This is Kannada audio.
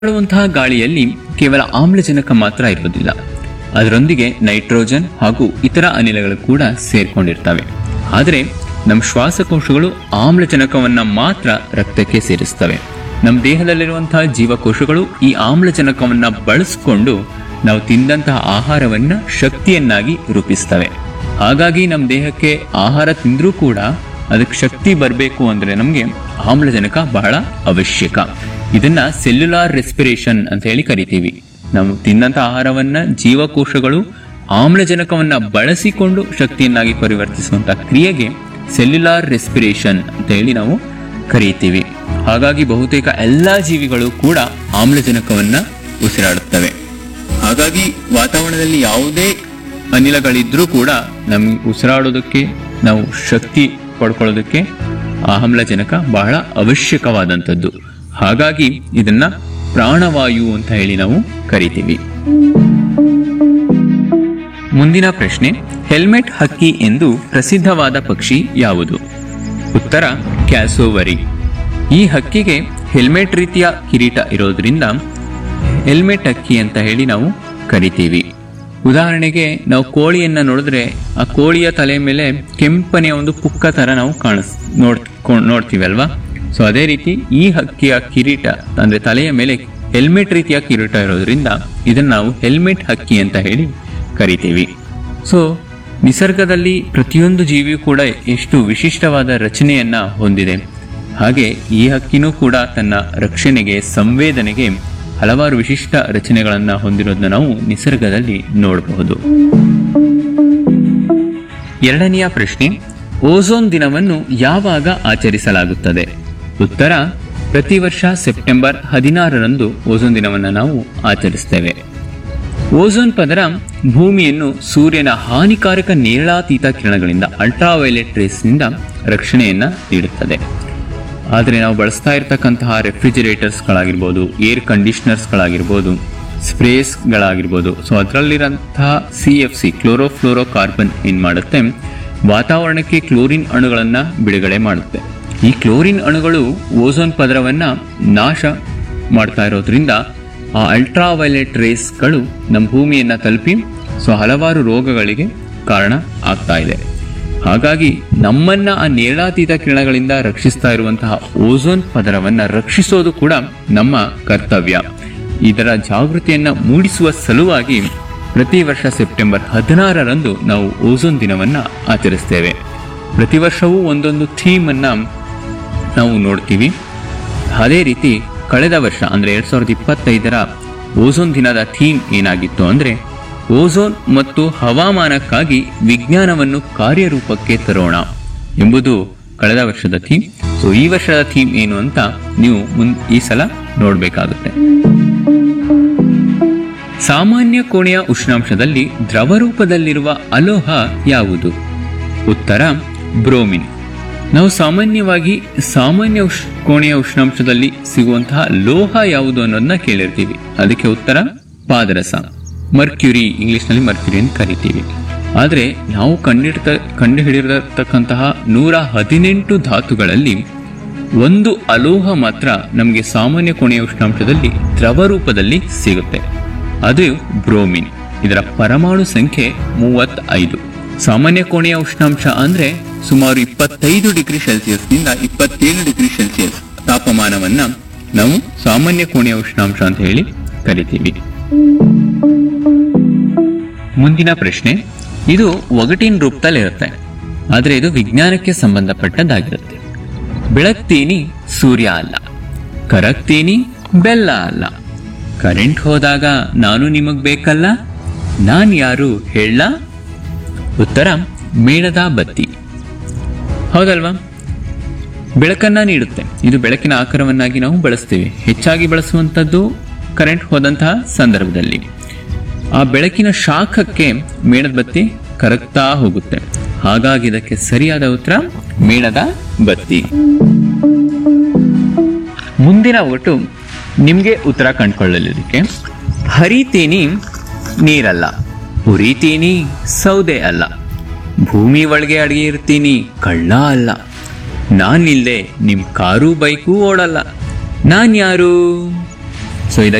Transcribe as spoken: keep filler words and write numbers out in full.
ಉಸಿರಾಡುವಂತಹ ಗಾಳಿಯಲ್ಲಿ ಕೇವಲ ಆಮ್ಲಜನಕ ಮಾತ್ರ ಇರೋದಿಲ್ಲ, ಅದರೊಂದಿಗೆ ನೈಟ್ರೋಜನ್ ಹಾಗೂ ಇತರ ಅನಿಲಗಳು ಕೂಡ ಸೇರ್ಕೊಂಡಿರ್ತವೆ. ಆದರೆ ನಮ್ಮ ಶ್ವಾಸಕೋಶಗಳು ಆಮ್ಲಜನಕವನ್ನ ಮಾತ್ರ ರಕ್ತಕ್ಕೆ ಸೇರಿಸ್ತವೆ. ನಮ್ಮ ದೇಹದಲ್ಲಿರುವಂತಹ ಜೀವಕೋಶಗಳು ಈ ಆಮ್ಲಜನಕವನ್ನ ಬಳಸಿಕೊಂಡು ನಾವು ತಿಂದಂತಹ ಆಹಾರವನ್ನ ಶಕ್ತಿಯನ್ನಾಗಿ ರೂಪಿಸ್ತವೆ. ಹಾಗಾಗಿ ನಮ್ಮ ದೇಹಕ್ಕೆ ಆಹಾರ ತಿಂದ್ರೂ ಕೂಡ ಅದಕ್ಕೆ ಶಕ್ತಿ ಬರಬೇಕು ಅಂದ್ರೆ ನಮಗೆ ಆಮ್ಲಜನಕ ಬಹಳ ಅವಶ್ಯಕ. ಇದನ್ನ ಸೆಲ್ಯುಲಾರ್ ರೆಸ್ಪಿರೇಷನ್ ಅಂತ ಹೇಳಿ ಕರಿತೀವಿ. ನಾವು ತಿಂದಂತ ಆಹಾರವನ್ನ ಜೀವಕೋಶಗಳು ಆಮ್ಲಜನಕವನ್ನ ಬಳಸಿಕೊಂಡು ಶಕ್ತಿಯನ್ನಾಗಿ ಪರಿವರ್ತಿಸುವಂತ ಕ್ರಿಯೆಗೆ ಸೆಲ್ಯುಲಾರ್ ರೆಸ್ಪಿರೇಷನ್ ಅಂತ ಹೇಳಿ ನಾವು ಕರೀತೀವಿ. ಹಾಗಾಗಿ ಬಹುತೇಕ ಎಲ್ಲಾ ಜೀವಿಗಳು ಕೂಡ ಆಮ್ಲಜನಕವನ್ನ ಉಸಿರಾಡುತ್ತವೆ. ಹಾಗಾಗಿ ವಾತಾವರಣದಲ್ಲಿ ಯಾವುದೇ ಅನಿಲಗಳಿದ್ರೂ ಕೂಡ ನಮ್ಗೆ ಉಸಿರಾಡೋದಕ್ಕೆ, ನಾವು ಶಕ್ತಿ ಪಡ್ಕೊಳ್ಳೋದಕ್ಕೆ ಆಮ್ಲಜನಕ ಬಹಳ ಅವಶ್ಯಕವಾದಂಥದ್ದು. ಹಾಗಾಗಿ ಇದನ್ನ ಪ್ರಾಣವಾಯು ಅಂತ ಹೇಳಿ ನಾವು ಕರಿತೀವಿ. ಮುಂದಿನ ಪ್ರಶ್ನೆ, ಹೆಲ್ಮೆಟ್ ಹಕ್ಕಿ ಎಂದು ಪ್ರಸಿದ್ಧವಾದ ಪಕ್ಷಿ ಯಾವುದು? ಉತ್ತರ ಕ್ಯಾಸೋವರಿ. ಈ ಹಕ್ಕಿಗೆ ಹೆಲ್ಮೆಟ್ ರೀತಿಯ ಕಿರೀಟ ಇರೋದ್ರಿಂದ ಹೆಲ್ಮೆಟ್ ಹಕ್ಕಿ ಅಂತ ಹೇಳಿ ನಾವು ಕರಿತೀವಿ. ಉದಾಹರಣೆಗೆ ನಾವು ಕೋಳಿಯನ್ನ ನೋಡಿದ್ರೆ ಆ ಕೋಳಿಯ ತಲೆ ಮೇಲೆ ಕೆಂಪನೆಯ ಒಂದು ಪುಕ್ಕ ತರ ನಾವು ಕಾಣಿಸ್ ನೋಡ್ ನೋಡ್ತೀವಿ ಅಲ್ವಾ? ಸೊ ಅದೇ ರೀತಿ ಈ ಹಕ್ಕಿಯ ಕಿರೀಟ ಅಂದ್ರೆ ತಲೆಯ ಮೇಲೆ ಹೆಲ್ಮೆಟ್ ರೀತಿಯ ಕಿರೀಟ ಇರೋದ್ರಿಂದ ಇದನ್ನ ನಾವು ಹೆಲ್ಮೆಟ್ ಹಕ್ಕಿ ಅಂತ ಹೇಳಿ ಕರಿತೀವಿ. ಸೊ ನಿಸರ್ಗದಲ್ಲಿ ಪ್ರತಿಯೊಂದು ಜೀವಿಯೂ ಕೂಡ ಎಷ್ಟು ವಿಶಿಷ್ಟವಾದ ರಚನೆಯನ್ನ ಹೊಂದಿದೆ. ಹಾಗೆ ಈ ಹಕ್ಕಿನೂ ಕೂಡ ತನ್ನ ರಕ್ಷಣೆಗೆ, ಸಂವೇದನೆಗೆ ಹಲವಾರು ವಿಶಿಷ್ಟ ರಚನೆಗಳನ್ನ ಹೊಂದಿರೋದನ್ನ ನಾವು ನಿಸರ್ಗದಲ್ಲಿ ನೋಡಬಹುದು. ಎರಡನೆಯ ಪ್ರಶ್ನೆ, ಓಝೋನ್ ದಿನವನ್ನು ಯಾವಾಗ ಆಚರಿಸಲಾಗುತ್ತದೆ? ಉತ್ತರ ಪ್ರತಿ ವರ್ಷ ಸೆಪ್ಟೆಂಬರ್ ಹದಿನಾರರಂದು ಓಝೋನ್ ದಿನವನ್ನು ನಾವು ಆಚರಿಸ್ತೇವೆ. ಓಝೋನ್ ಪದರ ಭೂಮಿಯನ್ನು ಸೂರ್ಯನ ಹಾನಿಕಾರಕ ನೇರಳಾತೀತ ಕಿರಣಗಳಿಂದ, ಅಲ್ಟ್ರಾವೈಲೆಟ್ ರೇಸ್ನಿಂದ ರಕ್ಷಣೆಯನ್ನ ನೀಡುತ್ತದೆ. ಆದರೆ ನಾವು ಬಳಸ್ತಾ ಇರತಕ್ಕಂತಹ ರೆಫ್ರಿಜಿರೇಟರ್ಸ್ಗಳಾಗಿರ್ಬೋದು, air ಕಂಡೀಷನರ್ಸ್ಗಳಾಗಿರ್ಬೋದು, ಸ್ಪ್ರೇಸ್ಗಳಾಗಿರ್ಬೋದು, so ಅದರಲ್ಲಿರಂತಹ C F C chlorofluoro carbon ಏನ್ ಮಾಡುತ್ತೆ, ವಾತಾವರಣಕ್ಕೆ ಕ್ಲೋರಿನ್ ಅಣುಗಳನ್ನ ಬಿಡುಗಡೆ ಮಾಡುತ್ತೆ. ಈ ಕ್ಲೋರಿನ್ ಅಣುಗಳು ಓಝೋನ್ ಪದರವನ್ನ ನಾಶ ಮಾಡ್ತಾ ಇರೋದ್ರಿಂದ ಆ ಅಲ್ಟ್ರಾವೈಲೆಟ್ ರೇಸ್ಗಳು ನಮ್ಮ ಭೂಮಿಯನ್ನ ತಲುಪಿ ಸೊ ಹಲವಾರು ರೋಗಗಳಿಗೆ ಕಾರಣ ಆಗ್ತಾ ಇದೆ. ಹಾಗಾಗಿ ನಮ್ಮನ್ನ ಆ ನೇರಳಾತೀತ ಕಿರಣಗಳಿಂದ ರಕ್ಷಿಸ್ತಾ ಇರುವಂತಹ ಓಝೋನ್ ಪದರವನ್ನ ರಕ್ಷಿಸೋದು ಕೂಡ ನಮ್ಮ ಕರ್ತವ್ಯ. ಇದರ ಜಾಗೃತಿಯನ್ನ ಮೂಡಿಸುವ ಸಲುವಾಗಿ ಪ್ರತಿ ವರ್ಷ ಸೆಪ್ಟೆಂಬರ್ ಹದಿನಾರರಂದು ನಾವು ಓಝೋನ್ ದಿನವನ್ನ ಆಚರಿಸ್ತೇವೆ. ಪ್ರತಿ ವರ್ಷವೂ ಒಂದೊಂದು ಥೀಮ್ ಅನ್ನ ನಾವು ನೋಡ್ತೀವಿ. ಅದೇ ರೀತಿ ಕಳೆದ ವರ್ಷ ಅಂದ್ರೆ ಎರಡ್ ಸಾವಿರದ ಇಪ್ಪತ್ತೈದರ ಓಝೋನ್ ದಿನದ ಥೀಮ್ ಏನಾಗಿತ್ತು ಅಂದ್ರೆ ಓಝೋನ್ ಮತ್ತು ಹವಾಮಾನಕ್ಕಾಗಿ ವಿಜ್ಞಾನವನ್ನು ಕಾರ್ಯರೂಪಕ್ಕೆ ತರೋಣ ಎಂಬುದು ಕಳೆದ ವರ್ಷದ ಥೀಮ್. ಸೊ ಈ ವರ್ಷದ ಥೀಮ್ ಏನು ಅಂತ ನೀವು ಮುನ್ ಈ ಸಲ ನೋಡ್ಬೇಕಾಗುತ್ತೆ. ಸಾಮಾನ್ಯ ಕೋಣೆಯ ಉಷ್ಣಾಂಶದಲ್ಲಿ ದ್ರವ ರೂಪದಲ್ಲಿರುವ ಅಲೋಹ ಯಾವುದು? ಉತ್ತರ ಬ್ರೋಮಿನ್. ನಾವು ಸಾಮಾನ್ಯವಾಗಿ ಸಾಮಾನ್ಯ ಉಷ್ ಕೋಣೆಯ ಉಷ್ಣಾಂಶದಲ್ಲಿ ಸಿಗುವಂತಹ ಲೋಹ ಯಾವುದು ಅನ್ನೋದನ್ನ ಕೇಳಿರ್ತೀವಿ. ಅದಕ್ಕೆ ಉತ್ತರ ಪಾದರಸ, ಮರ್ಕ್ಯುರಿ, ಇಂಗ್ಲಿಷ್ ನಲ್ಲಿ ಮರ್ಕ್ಯುರಿ ಅಂತ ಕರಿತೀವಿ. ಆದ್ರೆ ನಾವು ಕಂಡಿಡ್ತ ಕಂಡು ಹಿಡಿದಿರತಕ್ಕಂತಹ ನೂರ ಹದಿನೆಂಟು ಧಾತುಗಳಲ್ಲಿ ಒಂದು ಅಲೋಹ ಮಾತ್ರ ನಮಗೆ ಸಾಮಾನ್ಯ ಕೋಣೆಯ ಉಷ್ಣಾಂಶದಲ್ಲಿ ದ್ರವ ರೂಪದಲ್ಲಿ ಸಿಗುತ್ತೆ. ಅದು ಬ್ರೋಮಿನ್. ಇದರ ಪರಮಾಣು ಸಂಖ್ಯೆ ಮೂವತ್ತೈದು. ಸಾಮಾನ್ಯ ಕೋಣೆಯ ಉಷ್ಣಾಂಶ ಅಂದ್ರೆ ಸುಮಾರು ಇಪ್ಪತ್ತೈದು ಡಿಗ್ರಿ ಸೆಲ್ಸಿಯಸ್ ನಿಂದ ಇಪ್ಪತ್ತೇಳು ಡಿಗ್ರಿ ಸೆಲ್ಸಿಯಸ್ ತಾಪಮಾನವನ್ನ ನಾವು ಸಾಮಾನ್ಯ ಕೋಣೆಯ ಉಷ್ಣಾಂಶ ಅಂತ ಹೇಳಿ ಕರಿತೀವಿ. ಮುಂದಿನ ಪ್ರಶ್ನೆ, ಇದು ಒಗಟಿನ ರೂಪದಲ್ಲಿರುತ್ತೆ, ಆದ್ರೆ ಇದು ವಿಜ್ಞಾನಕ್ಕೆ ಸಂಬಂಧಪಟ್ಟದ್ದಾಗಿರುತ್ತೆ. ಬೆಳಗ್ತೀನಿ ಸೂರ್ಯ ಅಲ್ಲ, ಕರಗ್ತೀನಿ ಬೆಲ್ಲ ಅಲ್ಲ, ಕರೆಂಟ್ ಹೋದಾಗ ನಾನು ನಿಮಗ್ ಬೇಕಲ್ಲ, ನಾನ್ ಯಾರು ಹೇಳ? ಉತ್ತರ ಮೇಣದ ಬತ್ತಿ. ಹೌದಲ್ವಾ? ಬೆಳಕನ್ನ ನೀಡುತ್ತೆ. ಇದು ಬೆಳಕಿನ ಆಕಾರವನ್ನಾಗಿ ನಾವು ಬಳಸ್ತೀವಿ. ಹೆಚ್ಚಾಗಿ ಬಳಸುವಂಥದ್ದು ಕರೆಂಟ್ ಹೋದಂತಹ ಸಂದರ್ಭದಲ್ಲಿ. ಆ ಬೆಳಕಿನ ಶಾಖಕ್ಕೆ ಮೇಣದ ಬತ್ತಿ ಕರಗ್ತಾ ಹೋಗುತ್ತೆ. ಹಾಗಾಗಿ ಇದಕ್ಕೆ ಸರಿಯಾದ ಉತ್ತರ ಮೇಣದ ಬತ್ತಿ. ಮುಂದಿನ ಒಟ್ಟು ನಿಮ್ಗೆ ಉತ್ತರ ಕಂಡುಕೊಳ್ಳಲಿಕ್ಕೆ, ಹರಿತೀನಿ ನೀರಲ್ಲ, ಉರಿತೀನಿ ಸೌದೆ ಅಲ್ಲ, ಭೂಮಿ ಒಳಗೆ ಅಡಿಗೆ ಇರ್ತೀನಿ ಕಳ್ಳ ಅಲ್ಲ, ನಾನಿಲ್ಲದೆ ನಿಮ್ ಕಾರು ಬೈಕು ಓಡಲ್ಲ, ನಾನ್ ಯಾರು? ಸೊ